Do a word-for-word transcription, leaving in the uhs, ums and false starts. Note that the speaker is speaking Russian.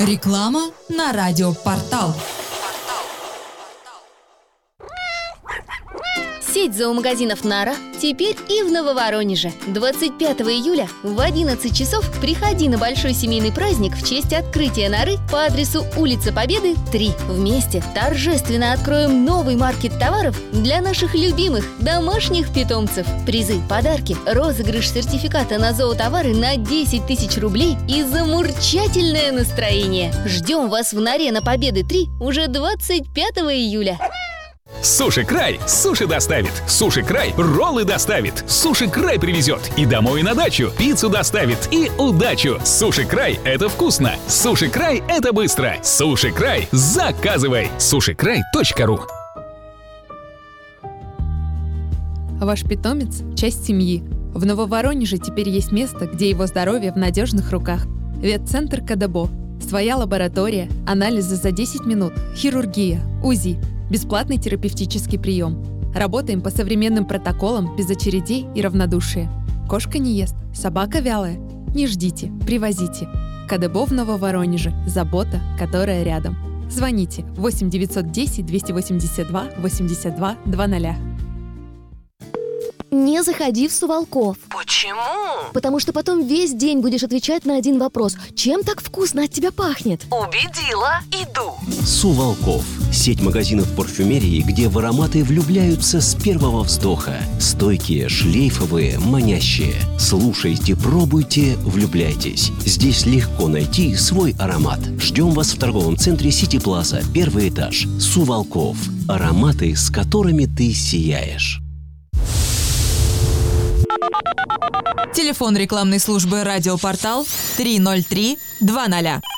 Реклама на радиопортал. Сеть зоомагазинов «Нара» теперь и в Нововоронеже. двадцать пятого июля в одиннадцать часов приходи на большой семейный праздник в честь открытия норы по адресу улица Победы, три. Вместе торжественно откроем новый маркет товаров для наших любимых домашних питомцев. Призы, подарки, розыгрыш сертификата на зоотовары на десять тысяч рублей и замурчательное настроение. Ждем вас в норе на Победы, три уже двадцать пятого июля. Суши Край суши доставит. Суши Край роллы доставит. Суши Край привезет и домой, и на дачу. Пиццу доставит и удачу. Суши Край — это вкусно. Суши Край — это быстро. Суши Край заказывай. суши край точка ру. Ваш питомец – часть семьи. В Нововоронеже теперь есть место, где его здоровье в надежных руках. Ветцентр КаДeBo. Своя лаборатория, анализы за десять минут, хирургия, УЗИ. Бесплатный терапевтический прием. Работаем по современным протоколам без очередей и равнодушия. Кошка не ест, собака вялая. Не ждите, привозите. КаДeBo в Нововоронеже. Забота, которая рядом. Звоните восемь девятьсот десять двести восемьдесят два восемьдесят два двадцать. Не заходи в Сувалков. Почему? Потому что потом весь день будешь отвечать на один вопрос. Чем так вкусно от тебя пахнет? Убедила, иду. Сувалков. Сеть магазинов парфюмерии, где в ароматы влюбляются с первого вздоха. Стойкие, шлейфовые, манящие. Слушайте, пробуйте, влюбляйтесь. Здесь легко найти свой аромат. Ждем вас в торговом центре Сити Плаза, первый этаж. Сувалков. Ароматы, с которыми ты сияешь. Телефон рекламной службы «Радиопортал» три ноль три два ноль.